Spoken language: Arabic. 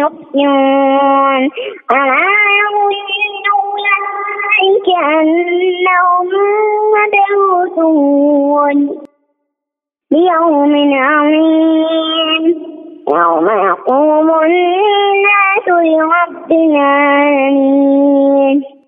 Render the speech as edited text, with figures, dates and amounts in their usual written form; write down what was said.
يبصرون وما يظن أولئك أنهم مبعوثون ليوم عظيم يوم يقوم الناس لرب العالمين.